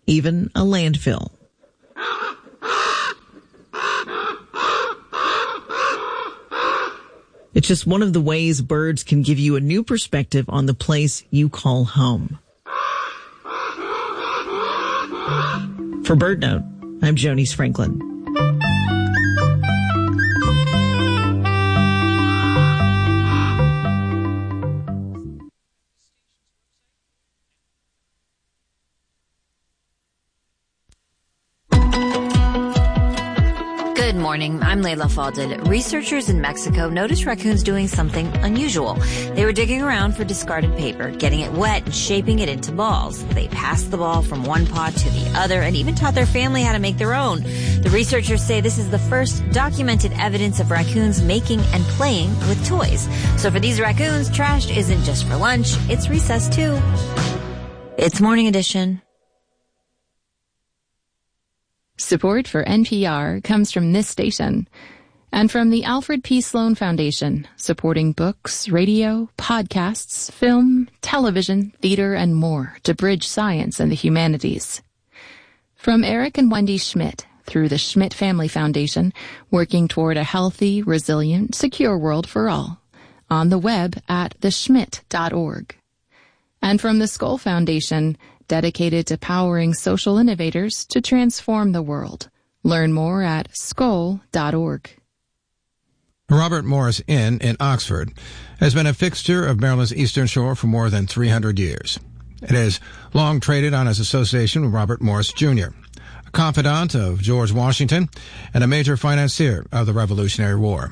even a landfill. It's just one of the ways birds can give you a new perspective on the place you call home. For BirdNote, I'm Jonice Franklin. Good morning. I'm Layla Falded. Researchers in Mexico noticed raccoons doing something unusual. They were digging around for discarded paper, getting it wet and shaping it into balls. They passed the ball from one pot to the other and even taught their family how to make their own. The researchers say this is the first documented evidence of raccoons making and playing with toys. So for these raccoons, trash isn't just for lunch, it's recess too. It's Morning Edition. Support for NPR comes from this station and from the Alfred P. Sloan Foundation, supporting books, radio, podcasts, film, television, theater, and more to bridge science and the humanities. From Eric and Wendy Schmidt through the Schmidt Family Foundation, working toward a healthy, resilient, secure world for all. On the web at theschmidt.org. And from the Skoll Foundation, dedicated to powering social innovators to transform the world. Learn more at skoll.org. Robert Morris Inn in Oxford has been a fixture of Maryland's Eastern Shore for more than 300 years. It has long traded on its association with Robert Morris, Jr., a confidant of George Washington and a major financier of the Revolutionary War.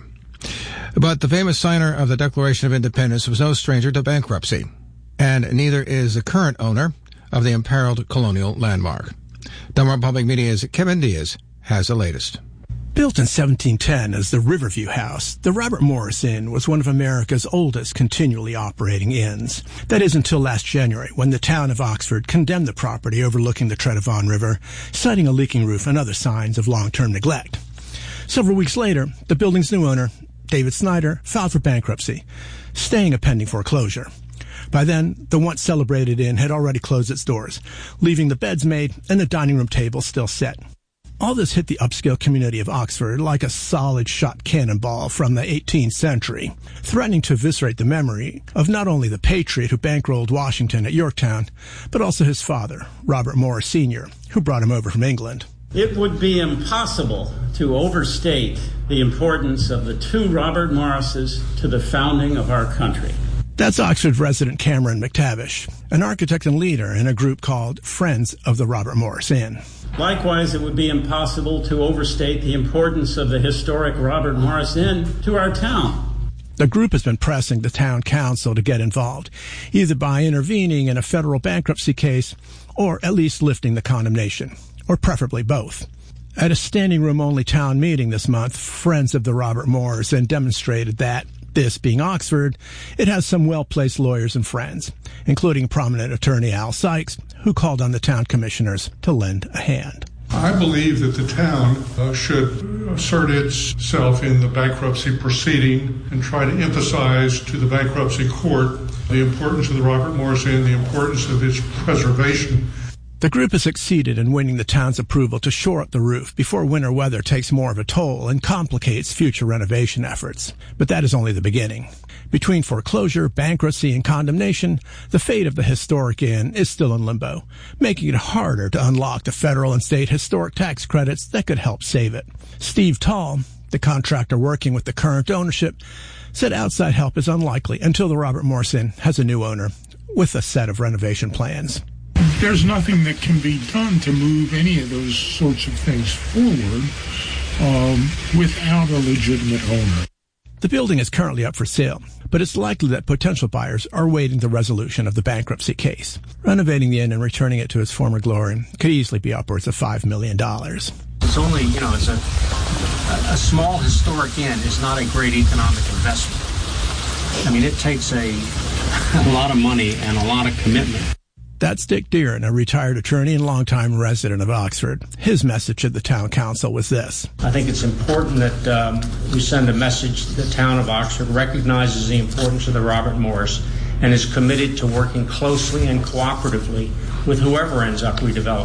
But the famous signer of the Declaration of Independence was no stranger to bankruptcy, and neither is the current owner of the imperiled colonial landmark. Delmar Public Media's Kevin Diaz has the latest. Built in 1710 as the Riverview House, the Robert Morris Inn was one of America's oldest continually operating inns. That is until last January, when the town of Oxford condemned the property overlooking the Tretavon River, citing a leaking roof and other signs of long-term neglect. Several weeks later, the building's new owner, David Snyder, filed for bankruptcy, staying a pending foreclosure. By then, the once celebrated inn had already closed its doors, leaving the beds made and the dining room table still set. All this hit the upscale community of Oxford like a solid shot cannonball from the 18th century, threatening to eviscerate the memory of not only the patriot who bankrolled Washington at Yorktown, but also his father, Robert Morris Sr., who brought him over from England. It would be impossible to overstate the importance of the two Robert Morrises to the founding of our country. That's Oxford resident Cameron McTavish, an architect and leader in a group called Friends of the Robert Morris Inn. Likewise, it would be impossible to overstate the importance of the historic Robert Morris Inn to our town. The group has been pressing the town council to get involved, either by intervening in a federal bankruptcy case or at least lifting the condemnation, or preferably both. At a standing room only town meeting this month, Friends of the Robert Morris Inn demonstrated that, this being Oxford, it has some well-placed lawyers and friends, including prominent attorney Al Sykes, who called on the town commissioners to lend a hand. I believe that the town should assert itself in the bankruptcy proceeding and try to emphasize to the bankruptcy court the importance of the Robert Morris Inn, the importance of its preservation. The group has succeeded in winning the town's approval to shore up the roof before winter weather takes more of a toll and complicates future renovation efforts. But that is only the beginning. Between foreclosure, bankruptcy, and condemnation, the fate of the historic inn is still in limbo, making it harder to unlock the federal and state historic tax credits that could help save it. Steve Tall, the contractor working with the current ownership, said outside help is unlikely until the Robert Morris Inn has a new owner with a set of renovation plans. There's nothing that can be done to move any of those sorts of things forward without a legitimate owner. The building is currently up for sale, but it's likely that potential buyers are awaiting the resolution of the bankruptcy case. Renovating the inn and returning it to its former glory could easily be upwards of $5 million. It's only, it's a small historic inn is not a great economic investment. I mean, it takes a lot of money and a lot of commitment. That's Dick Deeren, a retired attorney and longtime resident of Oxford. His message to the town council was this. I think it's important that we send a message that the town of Oxford recognizes the importance of the Robert Morris and is committed to working closely and cooperatively with whoever ends up redeveloping